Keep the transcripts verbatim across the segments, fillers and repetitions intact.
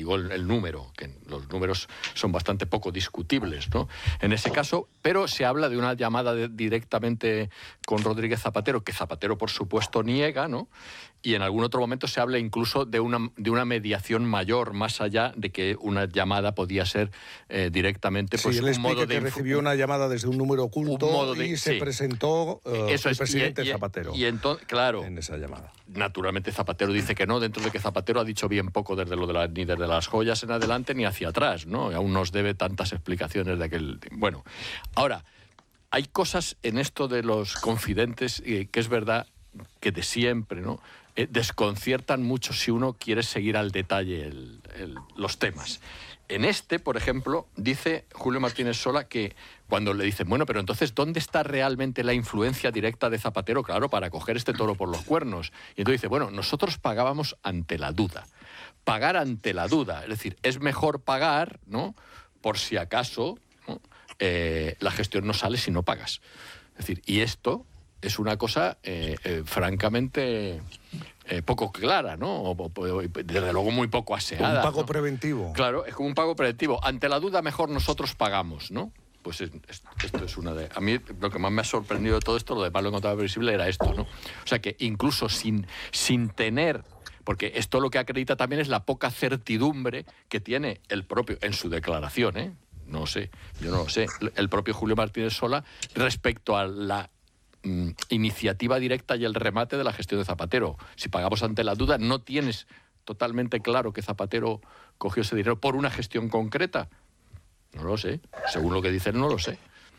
digo el, el número, que los números son bastante poco discutibles, ¿no? En ese caso, pero se habla de una llamada de, directamente con Rodríguez Zapatero, que Zapatero, por supuesto, niega, ¿no? Y en algún otro momento se habla incluso de una, de una mediación mayor, más allá de que una llamada podía ser eh, directamente pues, sí, él un explica modo de... que recibió una llamada desde un número oculto un modo de, y se sí. presentó uh, Eso el es, presidente y, y, Zapatero y entonces, claro, en esa llamada. Naturalmente Zapatero dice que no, dentro de que Zapatero ha dicho bien poco desde lo de la, ni desde las joyas en adelante ni hacia atrás, ¿no? Aún nos debe tantas explicaciones de aquel... Bueno, ahora, hay cosas en esto de los confidentes eh, que es verdad que de siempre, ¿no? Eh, desconciertan mucho si uno quiere seguir al detalle el, el, los temas. En este, por ejemplo, dice Julio Martínez Sola que cuando le dicen, bueno, pero entonces, ¿dónde está realmente la influencia directa de Zapatero, claro, para coger este toro por los cuernos? Y entonces dice, bueno, nosotros pagábamos ante la duda. Pagar ante la duda, es decir, es mejor pagar, ¿no?, por si acaso, ¿no?, eh, la gestión no sale si no pagas. Es decir, y esto es una cosa eh, eh, francamente eh, poco clara, ¿no? O, o, desde luego muy poco aseada. Un pago ¿no? preventivo. Claro, es como un pago preventivo. Ante la duda, mejor nosotros pagamos, ¿no? Pues es, es, esto es una de... A mí lo que más me ha sorprendido de todo esto, lo de malo encontrado previsible, era esto, ¿no? O sea, que incluso sin, sin tener... Porque esto lo que acredita también es la poca certidumbre que tiene el propio, en su declaración, ¿eh? No sé, yo no lo sé, el propio Julio Martínez Sola respecto a la mm, iniciativa directa y el remate de la gestión de Zapatero. Si pagamos ante la duda, no tienes totalmente claro que Zapatero cogió ese dinero por una gestión concreta. No lo sé, según lo que dicen, no lo sé.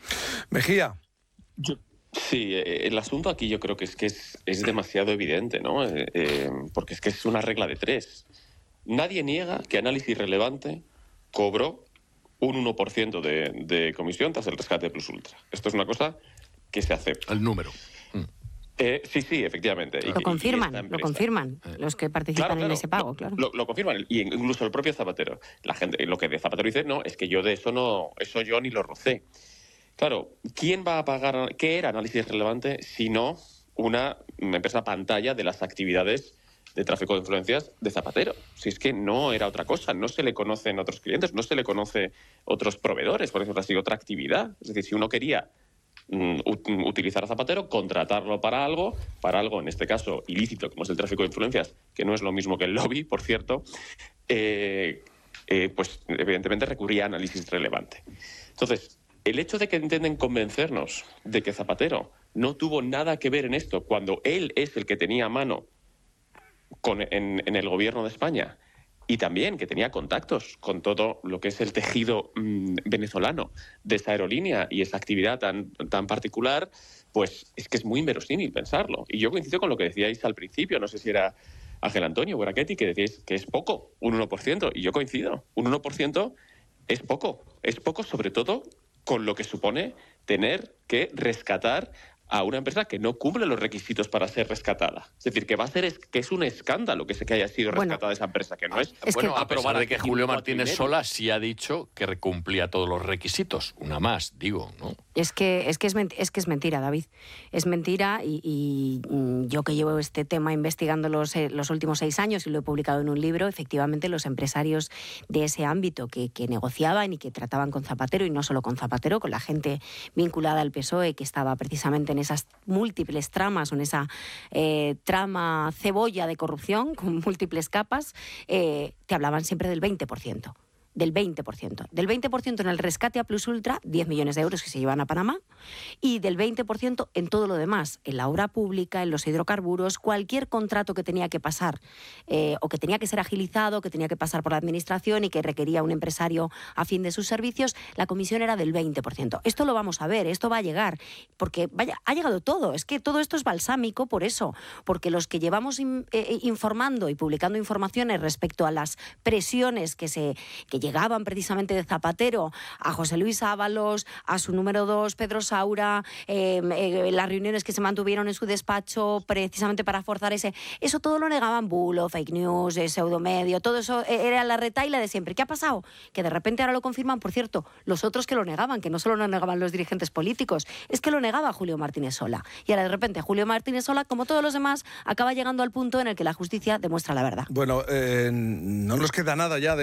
Mejía. Yo... Sí, el asunto aquí yo creo que es que es, es demasiado evidente, ¿no? Eh, eh, porque es que es una regla de tres. Nadie niega que Análisis Relevante cobró un uno por ciento de, de comisión tras el rescate de Plus Ultra. Esto es una cosa que se acepta. El número. Mm. Eh, sí, sí, efectivamente. Lo y, confirman, y lo confirman los que participan claro, claro, en ese pago, claro. Lo, lo confirman, y incluso el propio Zapatero. La gente, lo que de Zapatero dice, no, es que yo de eso no, eso yo ni lo rocé. Claro, ¿quién va a pagar? ¿Qué era Análisis Relevante si no una empresa pantalla de las actividades de tráfico de influencias de Zapatero? Si es que no era otra cosa, no se le conocen otros clientes, no se le conoce otros proveedores, por eso ha sido otra actividad. Es decir, si uno quería mm, utilizar a Zapatero, contratarlo para algo, para algo en este caso ilícito, como es el tráfico de influencias, que no es lo mismo que el lobby, por cierto, eh, eh, pues evidentemente recurría a Análisis Relevante. Entonces, el hecho de que intenten convencernos de que Zapatero no tuvo nada que ver en esto, cuando él es el que tenía mano con, en, en el gobierno de España, y también que tenía contactos con todo lo que es el tejido mmm, venezolano de esa aerolínea y esa actividad tan, tan particular, pues es que es muy inverosímil pensarlo. Y yo coincido con lo que decíais al principio, no sé si era Ángel Antonio o era Ketty, que decíais que es poco, un uno por ciento, y yo coincido, un uno por ciento es poco, es poco sobre todo con lo que supone tener que rescatar a una empresa que no cumple los requisitos para ser rescatada. Es decir, que va a ser es, que es un escándalo que, se, que haya sido rescatada bueno, esa empresa, que no es... es bueno, que, a pesar de que Julio Martínez Sola sí ha dicho que cumplía todos los requisitos. Una más, digo, ¿no? Es que es, que es, es, que es mentira, David. Es mentira y, y yo que llevo este tema investigando los, los últimos seis años y lo he publicado en un libro, efectivamente los empresarios de ese ámbito que, que negociaban y que trataban con Zapatero, y no solo con Zapatero, con la gente vinculada al P S O E que estaba precisamente en esas múltiples tramas o en esa eh, trama cebolla de corrupción con múltiples capas, eh, te hablaban siempre del veinte por ciento. Del veinte por ciento. Del veinte por ciento en el rescate a Plus Ultra, diez millones de euros que se llevan a Panamá, y del veinte por ciento en todo lo demás, en la obra pública, en los hidrocarburos, cualquier contrato que tenía que pasar eh, o que tenía que ser agilizado, que tenía que pasar por la administración y que requería un empresario a fin de sus servicios, la comisión era del veinte por ciento. Esto lo vamos a ver, esto va a llegar, porque vaya, ha llegado todo, es que todo esto es balsámico por eso, porque los que llevamos in, eh, informando y publicando informaciones respecto a las presiones que se que llegaban precisamente de Zapatero a José Luis Ábalos, a su número dos, Pedro Saura, eh, eh, las reuniones que se mantuvieron en su despacho precisamente para forzar ese... Eso todo lo negaban, bulo, fake news, eh, pseudomedio, todo eso era la retaila de siempre. ¿Qué ha pasado? Que de repente ahora lo confirman, por cierto, los otros que lo negaban, que no solo lo negaban los dirigentes políticos, es que lo negaba Julio Martínez Sola. Y ahora de repente Julio Martínez Sola, como todos los demás, acaba llegando al punto en el que la justicia demuestra la verdad. Bueno, eh, no nos queda nada ya de